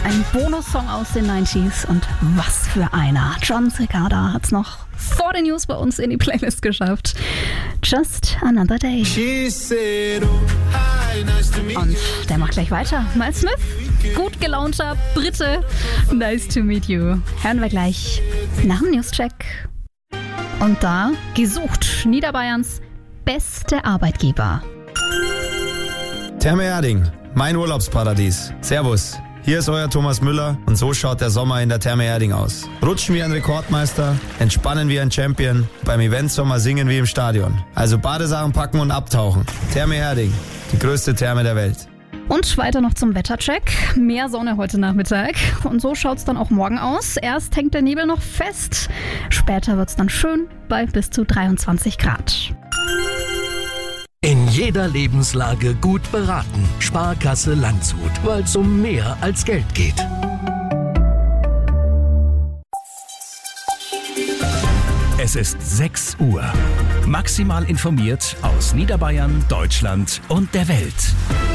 ein Bonussong aus den 90s und was für einer. John Cicada hat's noch vor den News bei uns in die Playlist geschafft. Just Another Day. Und der macht gleich weiter. Miles Smith, gut gelaunter Brite. Nice to meet you. Hören wir gleich nach dem Newscheck. Und da gesucht Niederbayerns beste Arbeitgeber. Therme Erding, mein Urlaubsparadies. Servus, hier ist euer Thomas Müller und so schaut der Sommer in der Therme Erding aus. Rutschen wie ein Rekordmeister, entspannen wie ein Champion, beim Eventsommer singen wie im Stadion. Also Badesachen packen und abtauchen. Therme Erding, die größte Therme der Welt. Und weiter noch zum Wettercheck. Mehr Sonne heute Nachmittag. Und so schaut's dann auch morgen aus. Erst hängt der Nebel noch fest. Später wird's dann schön bei bis zu 23 Grad. In jeder Lebenslage gut beraten. Sparkasse Landshut, weil es um mehr als Geld geht. Es ist 6 Uhr. Maximal informiert aus Niederbayern, Deutschland und der Welt.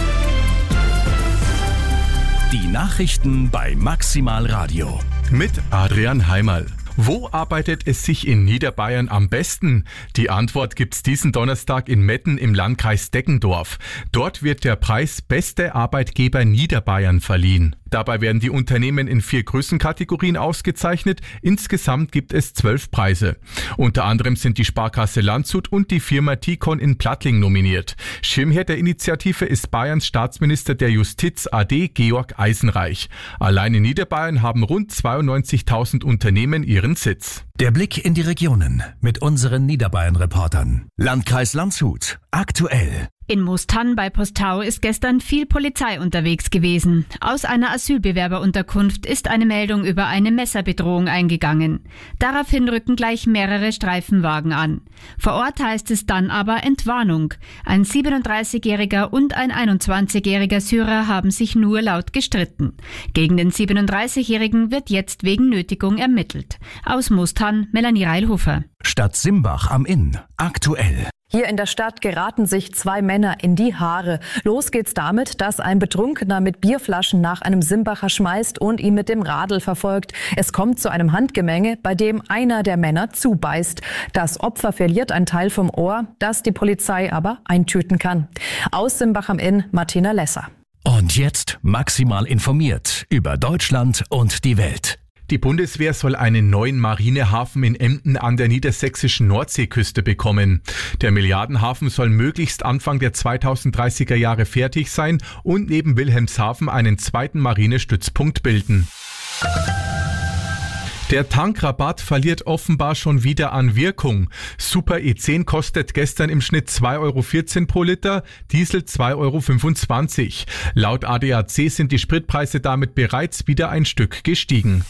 Die Nachrichten bei Maximal Radio. Mit Adrian Heimerl. Wo arbeitet es sich in Niederbayern am besten? Die Antwort gibt's diesen Donnerstag in Metten im Landkreis Deggendorf. Dort wird der Preis Beste Arbeitgeber Niederbayern verliehen. Dabei werden die Unternehmen in 4 Größenkategorien ausgezeichnet. Insgesamt gibt es 12 Preise. Unter anderem sind die Sparkasse Landshut und die Firma Ticon in Plattling nominiert. Schirmherr der Initiative ist Bayerns Staatsminister der Justiz AD Georg Eisenreich. Allein in Niederbayern haben rund 92.000 Unternehmen ihren Sitz. Der Blick in die Regionen mit unseren Niederbayern-Reportern. Landkreis Landshut. Aktuell. In Moostann bei Postau ist gestern viel Polizei unterwegs gewesen. Aus einer Asylbewerberunterkunft ist eine Meldung über eine Messerbedrohung eingegangen. Daraufhin rücken gleich mehrere Streifenwagen an. Vor Ort heißt es dann aber Entwarnung. Ein 37-jähriger und ein 21-jähriger Syrer haben sich nur laut gestritten. Gegen den 37-jährigen wird jetzt wegen Nötigung ermittelt. Aus Moostann, Melanie Reilhofer. Stadt Simbach am Inn. Aktuell. Hier in der Stadt geraten sich 2 Männer in die Haare. Los geht's damit, dass ein Betrunkener mit Bierflaschen nach einem Simbacher schmeißt und ihn mit dem Radl verfolgt. Es kommt zu einem Handgemenge, bei dem einer der Männer zubeißt. Das Opfer verliert ein Teil vom Ohr, das die Polizei aber eintüten kann. Aus Simbach am Inn, Martina Lesser. Und jetzt maximal informiert über Deutschland und die Welt. Die Bundeswehr soll einen neuen Marinehafen in Emden an der niedersächsischen Nordseeküste bekommen. Der Milliardenhafen soll möglichst Anfang der 2030er Jahre fertig sein und neben Wilhelmshaven einen zweiten Marinestützpunkt bilden. Der Tankrabatt verliert offenbar schon wieder an Wirkung. Super E10 kostet gestern im Schnitt 2,14 € pro Liter, Diesel 2,25 €. Laut ADAC sind die Spritpreise damit bereits wieder ein Stück gestiegen.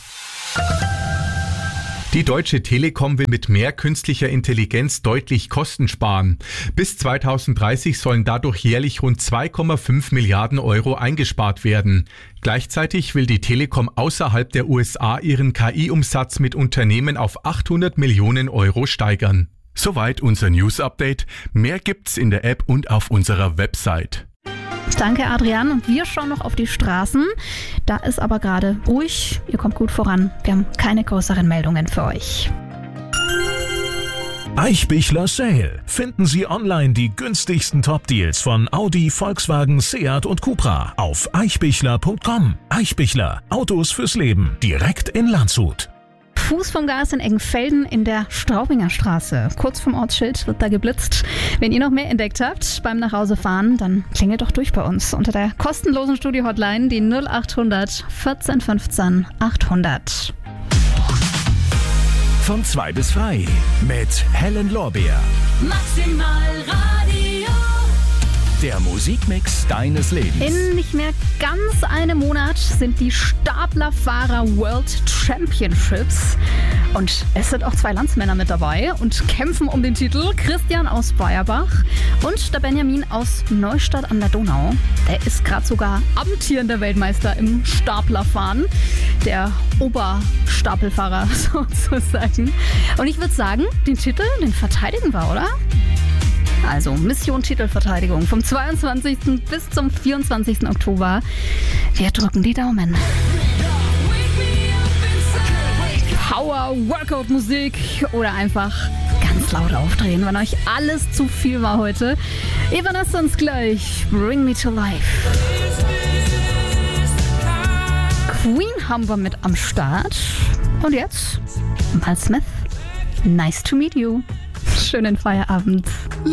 Die Deutsche Telekom will mit mehr künstlicher Intelligenz deutlich Kosten sparen. Bis 2030 sollen dadurch jährlich rund 2,5 Milliarden € eingespart werden. Gleichzeitig will die Telekom außerhalb der USA ihren KI-Umsatz mit Unternehmen auf 800 Millionen € steigern. Soweit unser News-Update. Mehr gibt's in der App und auf unserer Website. Danke, Adrian. Und wir schauen noch auf die Straßen. Da ist aber gerade ruhig. Ihr kommt gut voran. Wir haben keine größeren Meldungen für euch. Eichbichler Sale. Finden Sie online die günstigsten Top-Deals von Audi, Volkswagen, Seat und Cupra auf eichbichler.com. Eichbichler. Autos fürs Leben. Direkt in Landshut. Fuß vom Gas in Eggenfelden in der Straubinger Straße. Kurz vom Ortsschild wird da geblitzt. Wenn ihr noch mehr entdeckt habt beim Nachhausefahren, dann klingelt doch durch bei uns unter der kostenlosen Studio-Hotline, die 0800 14 15 800. Von 2 bis frei mit Helen Lorbeer. Maximal Radio. Der Musikmix deines Lebens. In nicht mehr ganz einem Monat sind die Staplerfahrer World Championships. Und es sind auch 2 Landsmänner mit dabei und kämpfen um den Titel. Christian aus Bayerbach und der Benjamin aus Neustadt an der Donau. Der ist gerade sogar amtierender Weltmeister im Staplerfahren. Der Oberstapelfahrer sozusagen. Und ich würde sagen, den Titel, den verteidigen wir, oder? Also Mission Titelverteidigung vom 22. bis zum 24. Oktober. Wir drücken die Daumen. Power-Workout-Musik oder einfach ganz laut aufdrehen, wenn euch alles zu viel war heute. Evanescence uns gleich. Bring Me to Life. Queen haben wir mit am Start. Und jetzt Mal Smith. Nice to meet you. Schönen Feierabend.